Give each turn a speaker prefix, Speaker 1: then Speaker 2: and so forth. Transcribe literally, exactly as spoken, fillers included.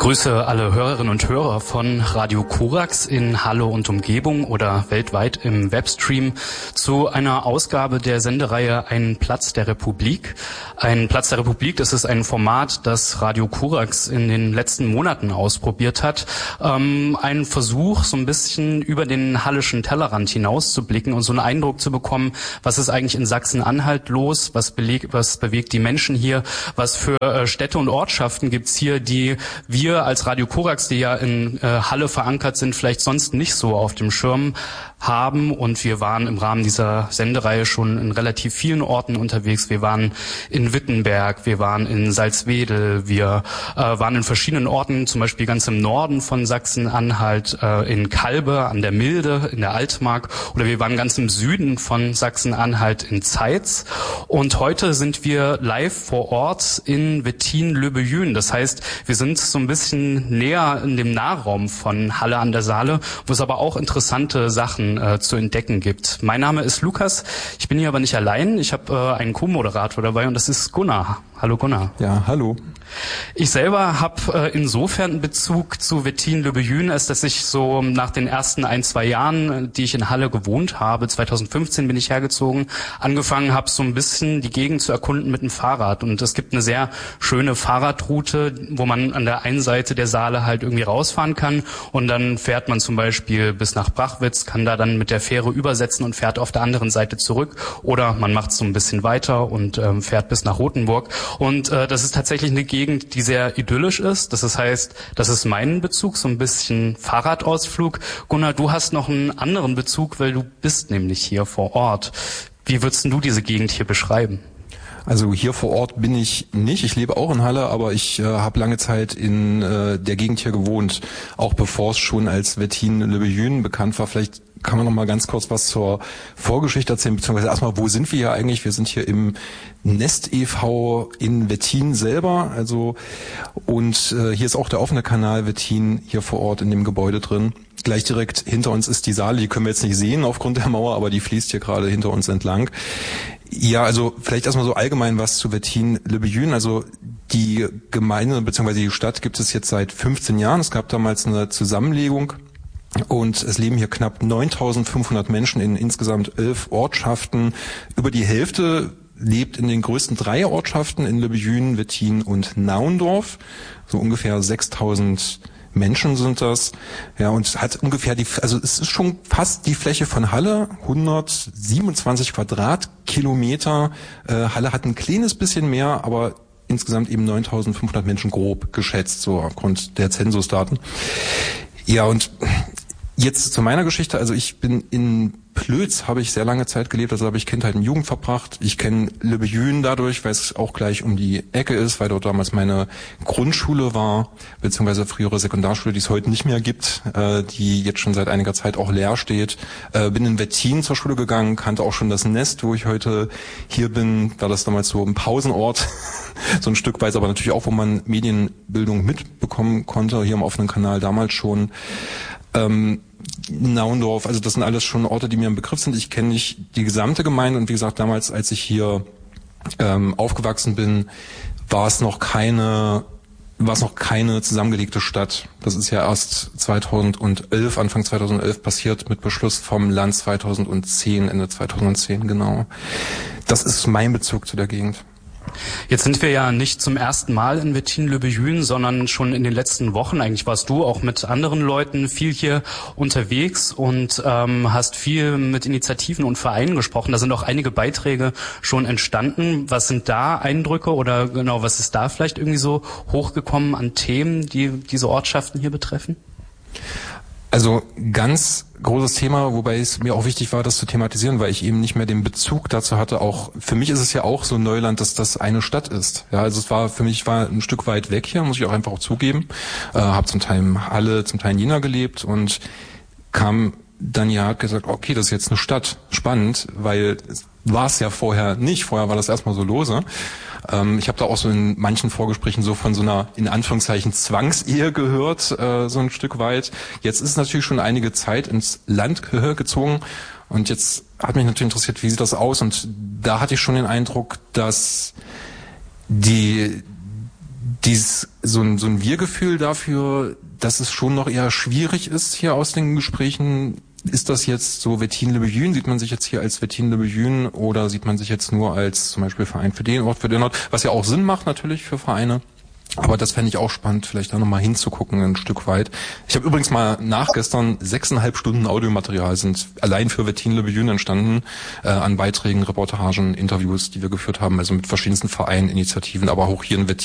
Speaker 1: Begrüße alle Hörerinnen und Hörer von Radio Korax in Halle und Umgebung oder weltweit im Webstream zu einer Ausgabe der Sendereihe Ein Platz der Republik. Ein Platz der Republik, das ist ein Format, das Radio Korax in den letzten Monaten ausprobiert hat. Ähm, ein Versuch, so ein bisschen über den hallischen Tellerrand hinauszublicken und so einen Eindruck zu bekommen, was ist eigentlich in Sachsen-Anhalt los, was, beleg, was bewegt die Menschen hier, was für äh, Städte und Ortschaften gibt's hier, die wir als Radio Korax, die ja in äh, Halle verankert sind, vielleicht sonst nicht so auf dem Schirm haben. Und wir waren im Rahmen dieser Sendereihe schon in relativ vielen Orten unterwegs. Wir waren in Wittenberg, wir waren in Salzwedel, wir äh, waren in verschiedenen Orten, zum Beispiel ganz im Norden von Sachsen-Anhalt, äh, in Kalbe an der Milde, in der Altmark, oder wir waren ganz im Süden von Sachsen-Anhalt in Zeitz. Und heute sind wir live vor Ort in Wettin-Löbejün. Das heißt, wir sind so ein bisschen näher in dem Nahraum von Halle an der Saale, wo es aber auch interessante Sachen äh, zu entdecken gibt. Mein Name ist Lukas, ich bin hier aber nicht allein. Ich habe äh, einen Co-Moderator dabei und das ist Gunnar. Hallo Gunnar.
Speaker 2: Ja, hallo.
Speaker 1: Ich selber habe äh, insofern einen Bezug zu Wettin-Löbejün, als dass ich so nach den ersten ein, zwei Jahren, die ich in Halle gewohnt habe, zweitausendfünfzehn bin ich hergezogen, angefangen habe, so ein bisschen die Gegend zu erkunden mit dem Fahrrad. Und es gibt eine sehr schöne Fahrradroute, wo man an der einen Seite der Saale halt irgendwie rausfahren kann und dann fährt man zum Beispiel bis nach Brachwitz, kann da dann mit der Fähre übersetzen und fährt auf der anderen Seite zurück, oder man macht so ein bisschen weiter und ähm, fährt bis nach Rothenburg. Und äh, das ist tatsächlich eine Gegend, die sehr idyllisch ist. Das heißt, das ist mein Bezug, so ein bisschen Fahrradausflug. Gunnar, du hast noch einen anderen Bezug, weil du bist nämlich hier vor Ort. Wie würdest du diese Gegend hier beschreiben?
Speaker 2: Also hier vor Ort bin ich nicht. Ich lebe auch in Halle, aber ich äh, habe lange Zeit in äh, der Gegend hier gewohnt, auch bevor es schon als Wettin-Löbejün bekannt war. Vielleicht kann man noch mal ganz kurz was zur Vorgeschichte erzählen, beziehungsweise erstmal, wo sind wir hier eigentlich? Wir sind hier im Nest e V in Wettin selber, also und äh, hier ist auch der offene Kanal Wettin hier vor Ort in dem Gebäude drin. Gleich direkt hinter uns ist die Saale, die können wir jetzt nicht sehen aufgrund der Mauer, aber die fließt hier gerade hinter uns entlang. Ja, also vielleicht erstmal so allgemein was zu Wettin-Löbejün. Also die Gemeinde bzw. die Stadt gibt es jetzt seit fünfzehn Jahren. Es gab damals eine Zusammenlegung und es leben hier knapp neuntausendfünfhundert Menschen in insgesamt elf Ortschaften. Über die Hälfte lebt in den größten drei Ortschaften in Löbejün, Wettin und Naundorf. So ungefähr sechstausend Menschen sind das, ja, und hat ungefähr die, also es ist schon fast die Fläche von Halle, hundertsiebenundzwanzig Quadratkilometer. Äh, Halle hat ein kleines bisschen mehr, aber insgesamt eben neuntausendfünfhundert Menschen grob geschätzt, so aufgrund der Zensusdaten. Ja, und jetzt zu meiner Geschichte. Also ich bin in Plötz, habe ich sehr lange Zeit gelebt, also habe ich Kindheit und Jugend verbracht. Ich kenne Löbejün dadurch, weil es auch gleich um die Ecke ist, weil dort damals meine Grundschule war, beziehungsweise frühere Sekundarschule, die es heute nicht mehr gibt, äh, die jetzt schon seit einiger Zeit auch leer steht. Äh, bin in Wettin zur Schule gegangen, kannte auch schon das Nest, wo ich heute hier bin, war das damals so ein Pausenort, so ein Stück weit, aber natürlich auch, wo man Medienbildung mitbekommen konnte, hier im offenen Kanal damals schon. Ähm, Naundorf, also das sind alles schon Orte, die mir im Begriff sind. Ich kenne nicht die gesamte Gemeinde und wie gesagt, damals, als ich hier ähm, aufgewachsen bin, war es noch keine, war es noch keine zusammengelegte Stadt. Das ist ja erst zweitausendelf, Anfang zweitausendelf passiert mit Beschluss vom Land zweitausendzehn, Ende zweitausendzehn, genau. Das ist mein Bezug zu der Gegend.
Speaker 1: Jetzt sind wir ja nicht zum ersten Mal in Wettin-Löbejün, sondern schon in den letzten Wochen. Eigentlich warst du auch mit anderen Leuten viel hier unterwegs und ähm, hast viel mit Initiativen und Vereinen gesprochen. Da sind auch einige Beiträge schon entstanden. Was sind da Eindrücke oder genau, was ist da vielleicht irgendwie so hochgekommen an Themen, die diese Ortschaften hier betreffen?
Speaker 2: Also ganz großes Thema, wobei es mir auch wichtig war, das zu thematisieren, weil ich eben nicht mehr den Bezug dazu hatte. Auch für mich ist es ja auch so Neuland, dass das eine Stadt ist. Ja, also es war für mich war ein Stück weit weg hier, muss ich auch einfach auch zugeben. Äh, habe zum Teil in Halle, zum Teil in Jena gelebt und kam dann ja hat gesagt, okay, das ist jetzt eine Stadt, spannend, weil war es ja vorher nicht. Vorher war das erstmal so lose. Ähm, ich habe da auch so in manchen Vorgesprächen so von so einer, in Anführungszeichen, Zwangsehe gehört, äh, so ein Stück weit. Jetzt ist es natürlich schon einige Zeit ins Land gezogen und jetzt hat mich natürlich interessiert, wie sieht das aus? Und da hatte ich schon den Eindruck, dass die dies, so ein, so ein Wir-Gefühl dafür, dass es schon noch eher schwierig ist hier aus den Gesprächen. Ist das jetzt so Wetthin Le Buyün? Sieht man sich jetzt hier als Wetthin Le Buyün oder sieht man sich jetzt nur als zum Beispiel Verein für den Ort, für den Ort? Was ja auch Sinn macht natürlich für Vereine. Aber das fände ich auch spannend, vielleicht da nochmal hinzugucken, ein Stück weit. Ich habe übrigens mal nachgestern sechseinhalb Stunden Audiomaterial sind allein für Wetthin Le Buyün entstanden, äh, an Beiträgen, Reportagen, Interviews, die wir geführt haben, also mit verschiedensten Vereinen, Initiativen, aber auch hier in Wetthin.